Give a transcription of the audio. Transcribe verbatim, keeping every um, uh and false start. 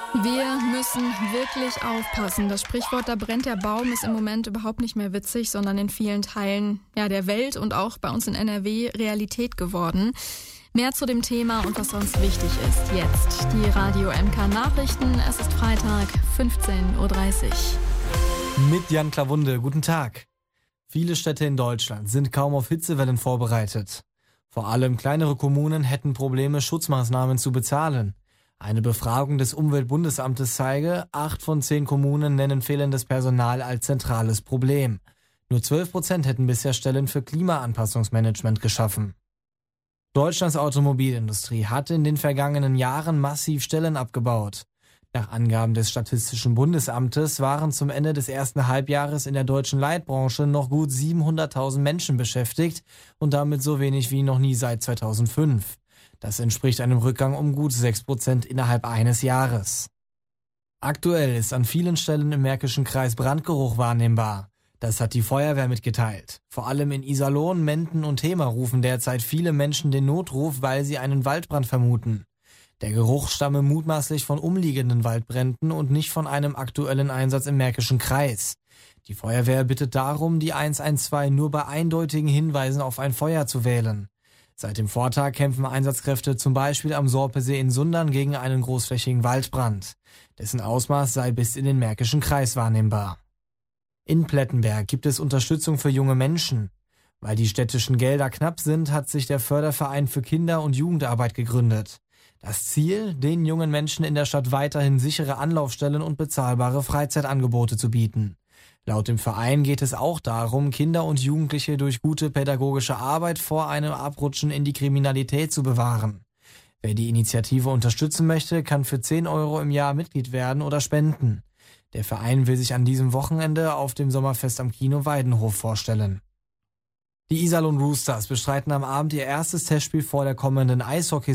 Wir müssen wirklich aufpassen. Das Sprichwort "da brennt der Baum" ist im Moment überhaupt nicht mehr witzig, sondern in vielen Teilen ja, der Welt und auch bei uns in N R W Realität geworden. Mehr zu dem Thema und was sonst wichtig ist jetzt. Die Radio M K Nachrichten. Es ist Freitag, fünfzehn Uhr dreißig. Mit Jan Klawunde, guten Tag. Viele Städte in Deutschland sind kaum auf Hitzewellen vorbereitet. Vor allem kleinere Kommunen hätten Probleme, Schutzmaßnahmen zu bezahlen. Eine Befragung des Umweltbundesamtes zeige, acht von zehn Kommunen nennen fehlendes Personal als zentrales Problem. Nur zwölf Prozent hätten bisher Stellen für Klimaanpassungsmanagement geschaffen. Deutschlands Automobilindustrie hat in den vergangenen Jahren massiv Stellen abgebaut. Nach Angaben des Statistischen Bundesamtes waren zum Ende des ersten Halbjahres in der deutschen Leitbranche noch gut siebenhunderttausend Menschen beschäftigt und damit so wenig wie noch nie seit zweitausendfünf. Das entspricht einem Rückgang um gut sechs Prozent innerhalb eines Jahres. Aktuell ist an vielen Stellen im Märkischen Kreis Brandgeruch wahrnehmbar. Das hat die Feuerwehr mitgeteilt. Vor allem in Iserlohn, Menden und Hemer rufen derzeit viele Menschen den Notruf, weil sie einen Waldbrand vermuten. Der Geruch stamme mutmaßlich von umliegenden Waldbränden und nicht von einem aktuellen Einsatz im Märkischen Kreis. Die Feuerwehr bittet darum, die eins eins zwei nur bei eindeutigen Hinweisen auf ein Feuer zu wählen. Seit dem Vortag kämpfen Einsatzkräfte zum Beispiel am Sorpesee in Sundern gegen einen großflächigen Waldbrand. Dessen Ausmaß sei bis in den Märkischen Kreis wahrnehmbar. In Plettenberg gibt es Unterstützung für junge Menschen. Weil die städtischen Gelder knapp sind, hat sich der Förderverein für Kinder- und Jugendarbeit gegründet. Das Ziel, den jungen Menschen in der Stadt weiterhin sichere Anlaufstellen und bezahlbare Freizeitangebote zu bieten. Laut dem Verein geht es auch darum, Kinder und Jugendliche durch gute pädagogische Arbeit vor einem Abrutschen in die Kriminalität zu bewahren. Wer die Initiative unterstützen möchte, kann für zehn Euro im Jahr Mitglied werden oder spenden. Der Verein will sich an diesem Wochenende auf dem Sommerfest am Kino Weidenhof vorstellen. Die Iserlohn Roosters bestreiten am Abend ihr erstes Testspiel vor der kommenden Eishockey